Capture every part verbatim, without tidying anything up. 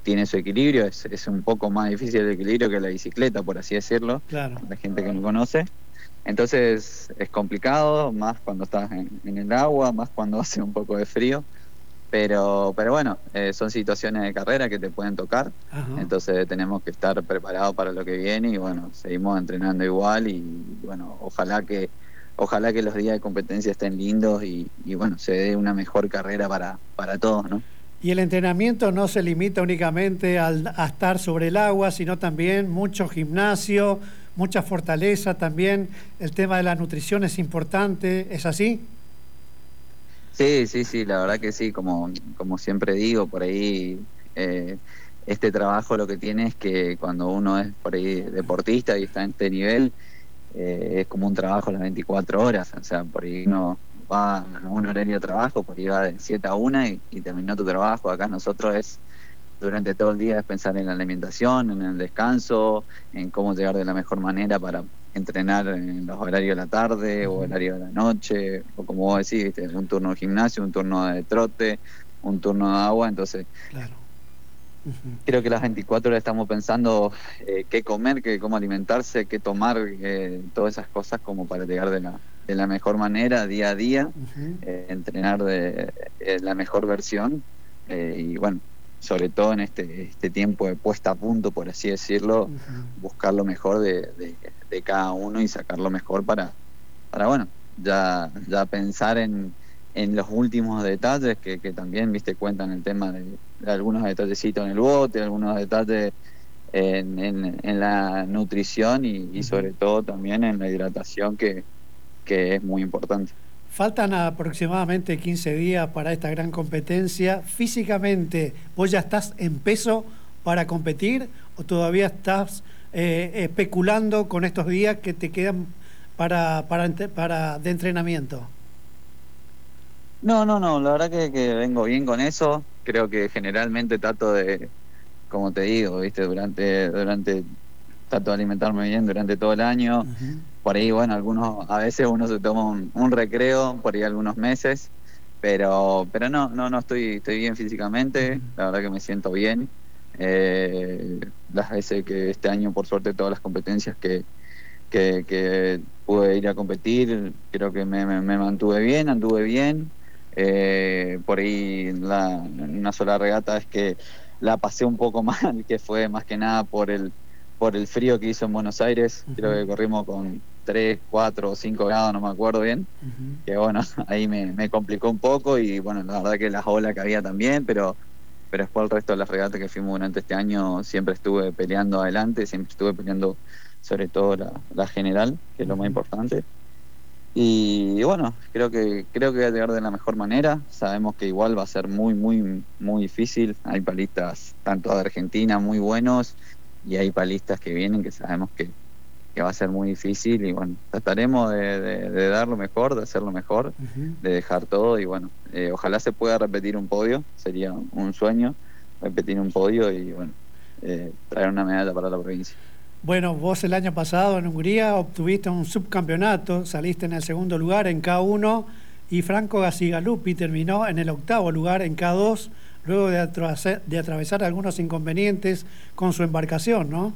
tiene su equilibrio, es, es un poco más difícil el equilibrio que la bicicleta, por así decirlo, Claro. la gente que no conoce. Entonces es complicado, más cuando estás en, en el agua, más cuando hace un poco de frío. Pero, pero bueno, eh, son situaciones de carrera que te pueden tocar, Ajá. entonces tenemos que estar preparados para lo que viene y bueno, seguimos entrenando igual y bueno, ojalá que, ojalá que los días de competencia estén lindos y, y bueno, se dé una mejor carrera para, para todos, ¿no? Y el entrenamiento no se limita únicamente al, a estar sobre el agua, sino también mucho gimnasio, mucha fortaleza también. El tema de la nutrición es importante, ¿es así? Sí, sí, sí, la verdad que sí, como, como siempre digo, por ahí eh, este trabajo lo que tiene es que cuando uno es por ahí deportista y está en este nivel, eh, es como un trabajo las veinticuatro horas, o sea, por ahí uno va a un horario de trabajo, por ahí va de siete a una y, y terminó tu trabajo. Acá nosotros es durante todo el día es pensar en la alimentación, en el descanso, en cómo llegar de la mejor manera para entrenar en los horarios de la tarde o Ujú. horario de la noche, o como vos decís, ¿viste? Un turno de gimnasio, un turno de trote, un turno de agua, entonces Claro. Ujú. creo que las veinticuatro horas estamos pensando eh, qué comer, qué, cómo alimentarse, qué tomar, eh, todas esas cosas como para llegar de la, de la mejor manera día a día, Ujú. eh, entrenar de, de la mejor versión eh, y bueno, sobre todo en este, este tiempo de puesta a punto, por así decirlo, Ujú. buscar lo mejor de, de, de cada uno y sacar lo mejor para, para bueno, ya, ya pensar en, en los últimos detalles que, que también, viste, cuentan el tema de, de algunos detallecitos en el bote, algunos detalles en, en, en la nutrición y, y Ujú. sobre todo también en la hidratación que, que es muy importante. Faltan aproximadamente quince días para esta gran competencia. Físicamente, ¿vos ya estás en peso para competir o todavía estás eh, especulando con estos días que te quedan para, para, entre- para de entrenamiento? No, no, no, la verdad que, que vengo bien con eso, creo que generalmente trato de, como te digo, viste, durante, durante, trato de alimentarme bien durante todo el año. Ujú. Por ahí, bueno, algunos, a veces uno se toma un, un recreo, por ahí algunos meses, pero, pero no, no, no estoy, estoy bien Ujú. físicamente, la verdad que me siento bien. Eh, las veces que este año, por suerte, todas las competencias que, que, que pude ir a competir, creo que me, me, me mantuve bien, anduve bien. Eh, por ahí la, una sola regata es que la pasé un poco mal, que fue más que nada por el, por el frío que hizo en Buenos Aires. Creo Ujú. que corrimos con tres cuatro o cinco grados, no me acuerdo bien. Ujú. Que bueno, ahí me, me complicó un poco y bueno, la verdad que las olas que había también, pero, pero después el resto de las regatas que fuimos durante este año siempre estuve peleando adelante, siempre estuve peleando sobre todo la, la general, que es lo más Ujú. importante. Y bueno, creo que creo que voy a llegar de la mejor manera. Sabemos que igual va a ser muy, muy, muy difícil. Hay palistas tanto de Argentina muy buenos y hay palistas que vienen que sabemos que, que va a ser muy difícil. Y bueno, trataremos de, de, de dar lo mejor, de hacer lo mejor, Ujú. de dejar todo. Y bueno, eh, ojalá se pueda repetir un podio. Sería un sueño repetir un podio y bueno, eh, traer una medalla para la provincia. Bueno, vos el año pasado en Hungría obtuviste un subcampeonato, saliste en el segundo lugar en K uno y Franco Gazigalupi terminó en el octavo lugar en K dos, luego de, atravesar, de atravesar algunos inconvenientes con su embarcación, ¿no?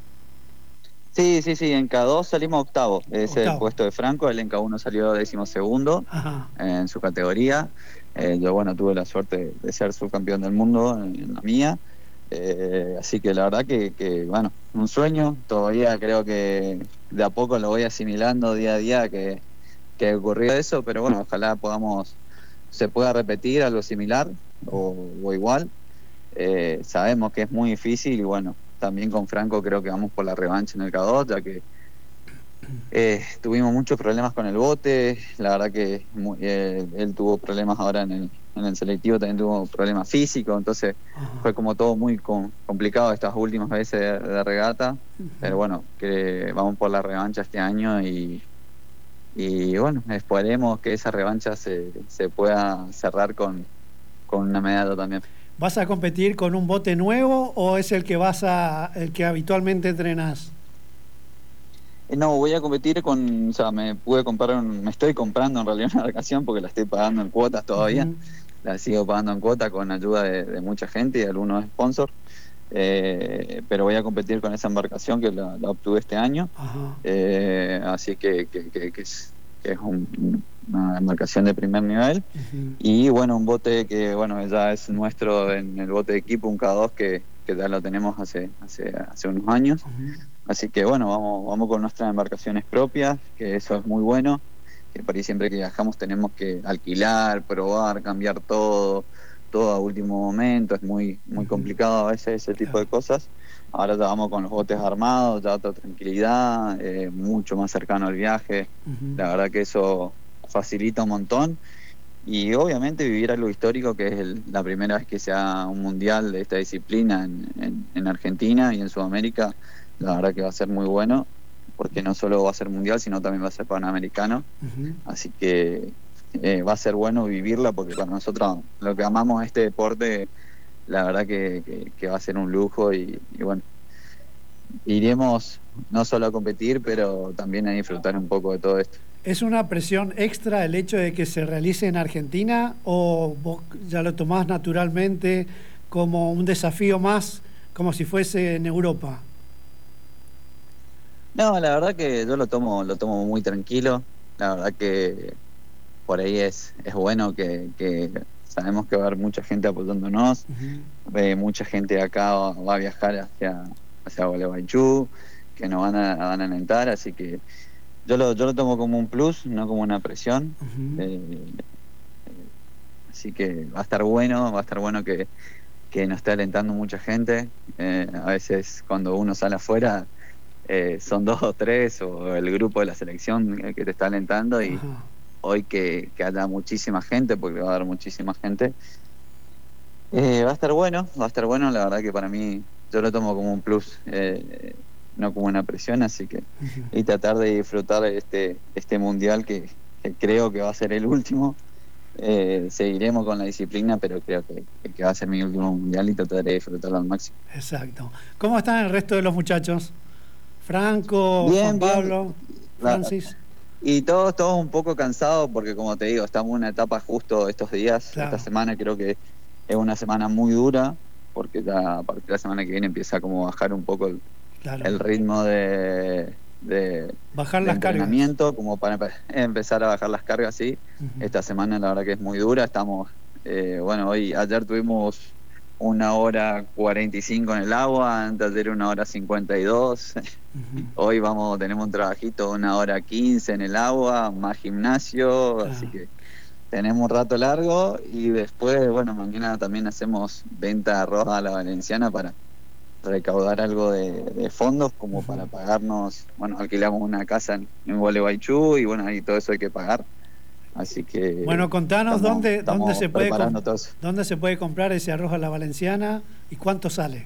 Sí, sí, sí, en K dos salimos octavo, ese es el Octavo. puesto de Franco, él en K uno salió décimo segundo Ajá. en su categoría. Eh, yo, bueno, tuve la suerte de ser subcampeón del mundo en, en la mía. Eh, así que la verdad que, que, bueno, un sueño, todavía creo que de a poco lo voy asimilando día a día que, que ocurrió eso, pero bueno, ojalá podamos, se pueda repetir algo similar o, o igual. Eh, sabemos que es muy difícil y bueno, también con Franco creo que vamos por la revancha en el K dos, ya que eh, tuvimos muchos problemas con el bote, la verdad que mu- eh, él tuvo problemas ahora en el, en el selectivo, también tuvo problemas físicos, entonces Ajá. fue como todo muy com- complicado estas últimas veces de, de regata, pero bueno, que vamos por la revancha este año y, y bueno, esperemos que esa revancha se, se pueda cerrar con, con una medalla también. ¿Vas a competir con un bote nuevo o es el que vas a, el que habitualmente entrenás? Eh, No, voy a competir con, o sea, me pude comprar, un- me estoy comprando en realidad una vacación porque la estoy pagando en cuotas todavía. Ujú. la sigo pagando en cuota con ayuda de, de mucha gente y de algunos sponsors. Eh, pero voy a competir con esa embarcación que la, la obtuve este año. Eh, así que, que, que, que es, que es un, una embarcación de primer nivel. Uh-huh. Y bueno, un bote que bueno ya es nuestro en el bote de equipo, un K dos que, que ya lo tenemos hace, hace, hace unos años. Uh-huh. Así que bueno, vamos, vamos con nuestras embarcaciones propias, que eso es muy bueno, que por ahí siempre que viajamos tenemos que alquilar, probar, cambiar todo, todo a último momento, es muy, muy complicado a veces ese tipo de cosas. Ahora ya vamos con los botes armados, ya otra tranquilidad, eh, mucho más cercano al viaje. Uh-huh. La verdad que eso facilita un montón. Y obviamente vivir algo histórico, que es el, la primera vez que se haga un mundial de esta disciplina en, en, en Argentina y en Sudamérica, la verdad que va a ser muy bueno, porque no solo va a ser mundial, sino también va a ser panamericano. Uh-huh. Así que eh, va a ser bueno vivirla, porque para nosotros, lo que amamos este deporte, la verdad que, que, que va a ser un lujo y, y bueno, iremos no solo a competir, pero también a disfrutar un poco de todo esto. ¿Es una presión extra el hecho de que se realice en Argentina o vos ya lo tomás naturalmente como un desafío más, como si fuese en Europa? No, la verdad que yo lo tomo lo tomo muy tranquilo. La verdad que por ahí es, es bueno que, que sabemos que va a haber mucha gente apoyándonos. Uh-huh. eh, mucha gente acá va, va a viajar hacia, hacia Gualeguaychú, que nos van a, van a alentar, así que yo lo, yo lo tomo como un plus, no como una presión. Uh-huh. eh, así que va a estar bueno, va a estar bueno que, que nos esté alentando mucha gente. Eh, a veces cuando uno sale afuera eh, son dos o tres, o el grupo de la selección el que te está alentando, y uh-huh. hoy que, que haya muchísima gente, porque va a haber muchísima gente, eh, va a estar bueno, va a estar bueno. La verdad que para mí yo lo tomo como un plus, eh, no como una presión, así que uh-huh. y tratar de disfrutar este este mundial que, que creo que va a ser el último. Eh, seguiremos con la disciplina, pero creo que, que va a ser mi último mundial y trataré de disfrutarlo al máximo. Exacto. ¿Cómo están el resto de los muchachos? Franco, bien, Juan Pablo, bien. Francis. La, y todos todos un poco cansados, porque como te digo, estamos en una etapa justo estos días. Claro. Esta semana creo que es una semana muy dura, porque ya a partir de la semana que viene empieza como a bajar un poco el, claro. el ritmo de, de, bajar de las entrenamiento, cargas. Como para empezar a bajar las cargas, sí. Uh-huh. Esta semana la verdad que es muy dura. Estamos, eh, bueno, hoy, ayer tuvimos una hora cuarenta y cinco en el agua, antes de ayer una hora cincuenta y dos. Uh-huh. Hoy vamos, tenemos un trabajito de una hora quince en el agua, más gimnasio, uh-huh. así que tenemos un rato largo. Y después, bueno, mañana también hacemos venta de arroz a la valenciana para recaudar algo de, de fondos, como uh-huh. para pagarnos, bueno, alquilamos una casa en, en Gualeguaychú y bueno, ahí todo eso hay que pagar. Así que bueno, contanos estamos, dónde, estamos dónde, se puede preparando todo eso. dónde se puede comprar ese arroz a la valenciana y cuánto sale.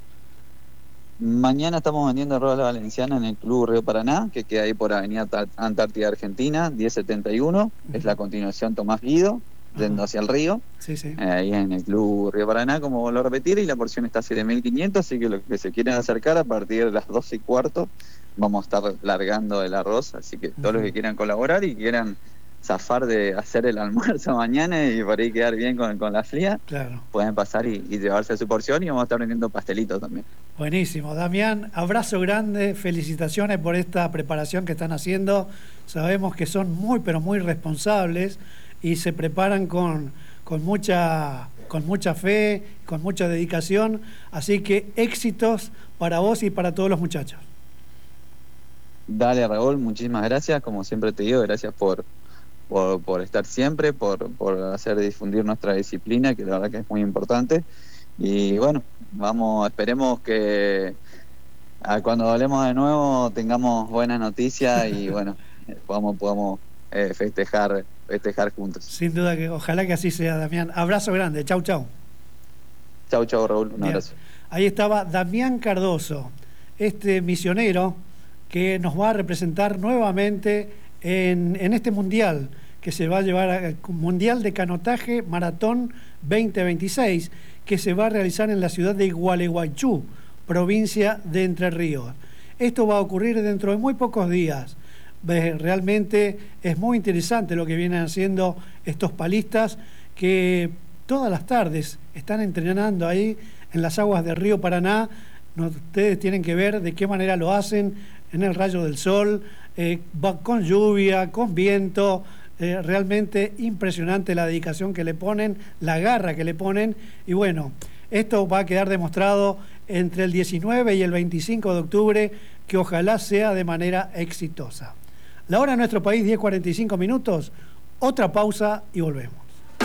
Mañana estamos vendiendo arroz a la valenciana en el Club Río Paraná, que queda ahí por Avenida Antártida Argentina, diez setenta y uno. Uh-huh. Es la continuación Tomás Guido, yendo uh-huh. hacia el río. Sí, sí. Eh, ahí en el Club Río Paraná, como vuelvo a repetir, y la porción está a siete mil quinientos, así que los que se quieran acercar a partir de las doce y cuarto vamos a estar largando el arroz, así que uh-huh. todos los que quieran colaborar y quieran zafar de hacer el almuerzo mañana y por ahí quedar bien con, con la fría, claro. pueden pasar y, y llevarse su porción, y vamos a estar vendiendo pastelitos también. Buenísimo, Damián, abrazo grande, felicitaciones por esta preparación que están haciendo. Sabemos que son muy pero muy responsables y se preparan con, con mucha con mucha fe, con mucha dedicación, así que éxitos para vos y para todos los muchachos. Dale, Raúl, muchísimas gracias, como siempre te digo, gracias por Por, por estar siempre, por, por hacer difundir nuestra disciplina, que la verdad que es muy importante. Y bueno, vamos, esperemos que a cuando hablemos de nuevo tengamos buenas noticias y bueno, podamos, podamos eh, festejar, festejar juntos. Sin duda, que ojalá que así sea, Damián. Abrazo grande, chau, chau. Chau, chau, Raúl, un Bien. abrazo. Ahí estaba Damián Cardoso, este misionero que nos va a representar nuevamente En, en este mundial que se va a llevar al Mundial de Canotaje Maratón veinte veintiséis, que se va a realizar en la ciudad de Gualeguaychú, provincia de Entre Ríos. Esto va a ocurrir dentro de muy pocos días. Realmente es muy interesante lo que vienen haciendo estos palistas que todas las tardes están entrenando ahí en las aguas del río Paraná. No, ustedes tienen que ver de qué manera lo hacen en el rayo del sol, eh, con lluvia, con viento. Eh, realmente impresionante la dedicación que le ponen, la garra que le ponen. Y bueno, esto va a quedar demostrado entre el diecinueve y el veinticinco de octubre, que ojalá sea de manera exitosa. La hora en nuestro país, diez cuarenta y cinco minutos. Otra pausa y volvemos.